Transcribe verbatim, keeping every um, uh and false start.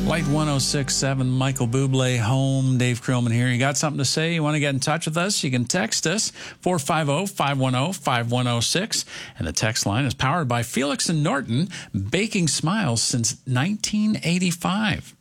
White one oh six point seven, Michael Bublé, home. Dave Krillman here. You got something to say? You want to get in touch with us? You can text us, four five zero, five one zero, five one zero six. And the text line is powered by Felix and Norton, baking smiles since nineteen eighty-five.